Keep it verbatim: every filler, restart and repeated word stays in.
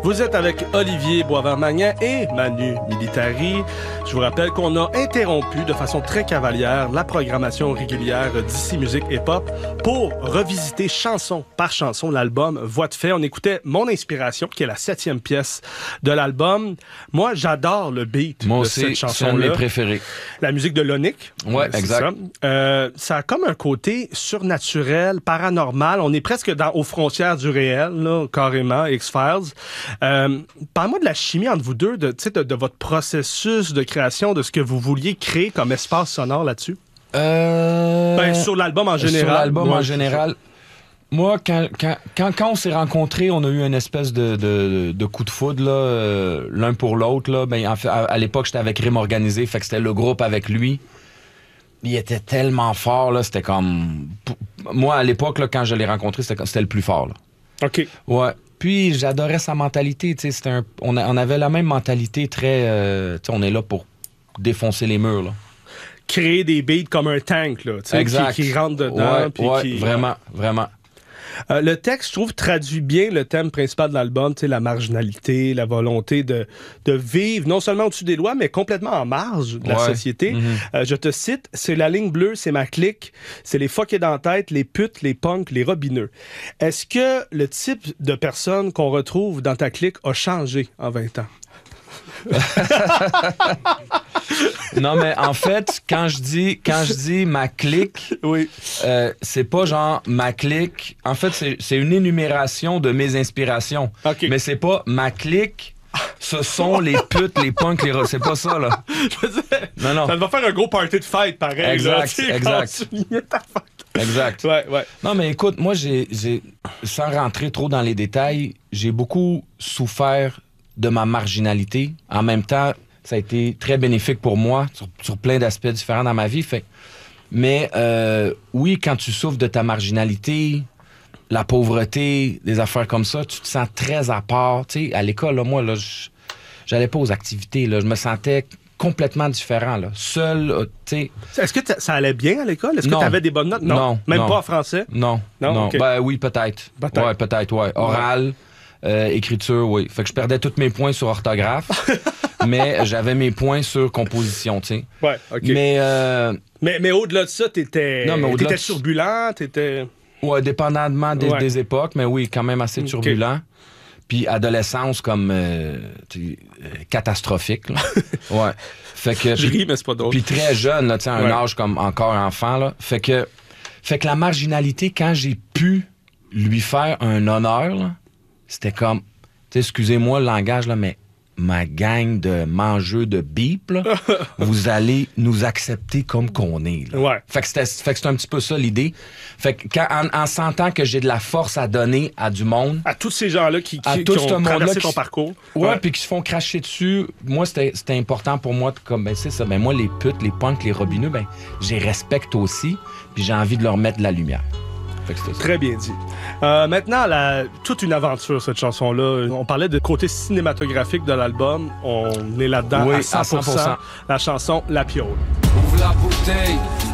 Vous êtes avec Olivier Boisvert-Magnan et Manu Militari. Je vous rappelle qu'on a interrompu de façon très cavalière la programmation régulière d'Ici Musique Hip Hop pour revisiter chanson par chanson l'album Voix de fait. On écoutait Mon Inspiration, qui est la septième pièce de l'album. Moi, j'adore le beat Moi de aussi, cette chanson-là. c'est un de mes préférés. La musique de Lonick. Ouais, c'est exact. Ça. Euh, ça a comme un côté surnaturel, paranormal. On est presque dans, aux frontières du réel, là, carrément, X-Files. Euh, parle-moi de la chimie entre vous deux, de, de, de votre processus de création, de ce que vous vouliez créer comme espace sonore là-dessus. Euh... Ben, sur l'album en général. Sur l'album moi, en général. Moi, quand, quand, quand, quand on s'est rencontrés, on a eu une espèce de, de, de coup de foudre, là, euh, l'un pour l'autre. Là. Ben, en fait, à, à l'époque, j'étais avec Rime Organisé, fait que c'était le groupe avec lui. Il était tellement fort, là, c'était comme... Moi, à l'époque, là, quand je l'ai rencontré, c'était, c'était le plus fort. Là. OK. Ouais. Puis, j'adorais sa mentalité. Tu sais, c'était un... on, a, on avait la même mentalité très... Euh, tu sais, on est là pour défoncer les murs, là. Créer des beats comme un tank, là, tu sais, exact. Qui, qui rentre dedans. Ouais, puis ouais, qui... vraiment, vraiment. Euh, le texte, je trouve, traduit bien le thème principal de l'album, tu sais, la marginalité, la volonté de, de vivre non seulement au-dessus des lois, mais complètement en marge de la ouais. société. Mm-hmm. Euh, je te cite, c'est la ligne bleue, c'est ma clique, c'est les fuckés dans la tête, les putes, les punks, les robineux. Est-ce que le type de personne qu'on retrouve dans ta clique a changé en vingt ans? Non, mais en fait, quand je dis, quand je dis ma clique, oui. euh, c'est pas genre ma clique. En fait, c'est, c'est une énumération de mes inspirations. Okay. Mais c'est pas ma clique. Ce sont les putes, les punks, les... C'est pas ça, là. Non, non. Ça va faire un gros party de fête, pareil. Exact, là, exact. Exact. Ouais, ouais. Non, mais écoute, moi, j'ai, j'ai, sans rentrer trop dans les détails, j'ai beaucoup souffert de ma marginalité. En même temps, ça a été très bénéfique pour moi sur, sur plein d'aspects différents dans ma vie. Fait. Mais euh, oui, quand tu souffres de ta marginalité, la pauvreté, des affaires comme ça, tu te sens très à part. Tu sais, à l'école, là, moi, là, j'allais pas aux activités. Là, je me sentais complètement différent. Là. Seul, tu sais. Est-ce que ça allait bien à l'école? Est-ce que tu avais des bonnes notes? Non. non Même non. pas en français? Non. Non. non. Okay. Ben oui, peut-être. Peut-être. Ouais, peut-être, ouais. Oral. Ouais. Euh, écriture, oui. Fait que je perdais tous mes points sur orthographe, mais j'avais mes points sur composition, tu sais. Ouais, OK. Mais, euh... mais, mais au-delà de ça, t'étais, non, mais au-delà t'étais de... turbulent, t'étais... Ouais, dépendamment des, ouais. des époques, mais oui, quand même assez turbulent. Okay. Puis adolescence comme euh, euh, catastrophique, là. Ouais. Fait que... Je ris, mais c'est pas drôle. Puis très jeune, là, tu sais, un ouais. âge comme encore enfant, là. Fait que, fait que la marginalité, quand j'ai pu lui faire un honneur, là, c'était comme, tu sais, excusez-moi le langage, là, mais ma gang de mangeux de bip, là, vous allez nous accepter comme qu'on est. Là. Ouais. Fait que c'était, fait que c'était un petit peu ça l'idée. Fait que quand, en, en sentant que j'ai de la force à donner à du monde. À tous ces gens-là qui, qui, à qui tout ont ce traversé ton qui, parcours. Ouais, ouais. Puis qui se font cracher dessus. Moi, c'était, c'était important pour moi, de, comme, ben, c'est ça, ben, moi, les putes, les punks, les robineux, ben, je les respecte aussi, puis j'ai envie de leur mettre de la lumière. Très bien dit. Euh, maintenant, la, toute une aventure, cette chanson-là. On parlait de côté cinématographique de l'album. On est là-dedans oui, à cent pour cent. à cent pour cent. La chanson La Piole. Ouvre la bouteille,